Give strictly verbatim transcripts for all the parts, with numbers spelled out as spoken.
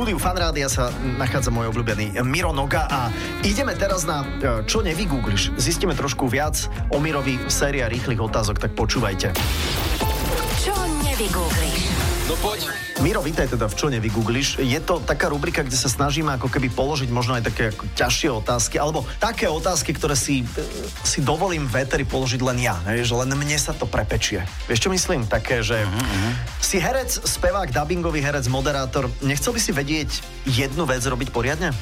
štúdiu Fanrádia sa nachádza môj obľúbený Miro Noga a ideme teraz na Čo nevygoogliš. Zistíme trošku viac o Mirovi v sérii rýchlych otázok, tak počúvajte. Čo nevygoogliš? No poď. Miro, vítaj teda v Čo nevygoogliš. Je to taká rubrika, kde sa snažíme ako keby položiť možno aj také ako ťažšie otázky, alebo také otázky, ktoré si, si dovolím v éteri položiť len ja, že len mne sa to prepečie. Vieš, čo myslím? Také, že uh-huh. si herec, spevák, dubbingový herec, moderátor. Nechcel by si vedieť jednu vec robiť poriadne?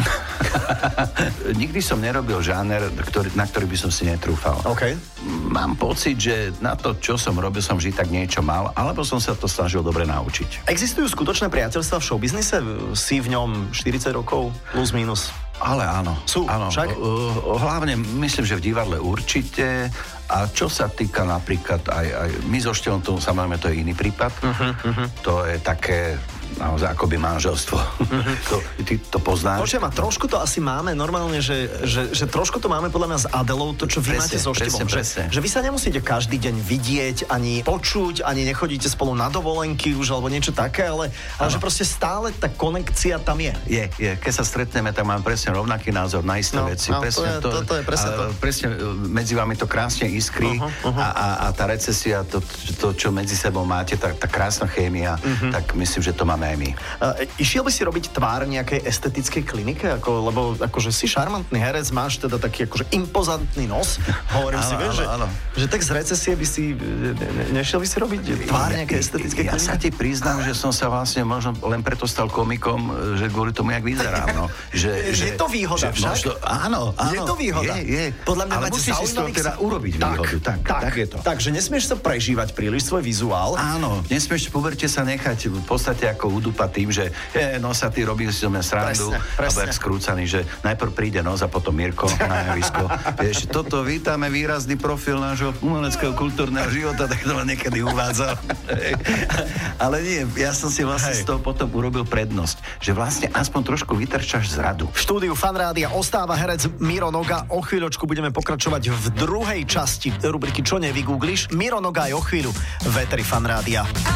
Nikdy som nerobil žáner, ktorý, na ktorý by som si netrúfal. OK. Mám pocit, že na to, čo som robil, som vždy tak niečo mal, alebo som sa to snažil dobre naučiť. Existujú skutočné priateľstvá v showbiznise? Si v ňom štyridsať rokov, plus minus? Ale áno. Sú, áno. však? O, o, hlavne myslím, že v divadle určite. A čo sa týka napríklad aj, aj my so Števom, to, samozrejme to je iný prípad. Uh-huh, uh-huh. To je také naozaj akoby manželstvo. Uh-huh. to, ty to poznáš? Počujem, a trošku to asi máme normálne, že, že, že trošku to máme podľa mňa s Adelou, to čo vy presne, máte so Števom. Že, že vy sa nemusíte každý deň vidieť, ani počuť, ani nechodíte spolu na dovolenky už, alebo niečo také, ale, ale že proste stále tá konekcia tam je. Je, je. Keď sa stretneme, tak mám presne rovnaký názor na isté no, veci. No, presne to, je, to, to je presne to. Presne medzi vami to krásne iskry uh-huh, uh-huh. A, a, a tá recesia, to, to, čo medzi sebou máte, tá, tá krásna chémia, uh-huh. tak myslím, že to máme aj my. Uh, išiel by si robiť tvár nejakej estetickej klinike? Ako, lebo akože si šarmantný herec, máš teda taký akože impozantný nos. Hovorím áno, si, vieš, áno, áno. Že, že tak z recesie by si ne, nešiel by si robiť tvár nejakej estetickej ja, klinike? Ja sa ti priznám, že som sa vlastne možno len preto stal komikom, že kvôli tomu, jak vyzerám. No. Že, je že, to výhoda že, však? Možno, áno, áno. Je to výhoda. Je, je. Podľa mňa ale musíš si z toho teda urobiť tak, výhodu. Tak, tak, tak je to. Takže nesmieš sa prežívať príliš svoj vizuál. Áno, nesmieš v puberte sa nechať v podstate ako udúpať tým, že je, no sa ty robí si do mňa srandu, alebo jak skrúcaný, že najprv príde nos a potom Mirko na javisko. Vieš, toto vítame výrazný profil nášho umeleckého kultúrneho života, tak to ma niekedy uvádzal. Ale nie, ja som si vlastne Hej. z toho potom urobil prednosť, že vlastne aspoň trošku vytrčaš z radu. V štúdiu Fanrádia ostáva herec Miro Noga. O chvíľočku budeme pokračovať v druhej časti rubriky Čo nevygoogliš. Miro Noga aj o chvíľu v éteri Fanrádia.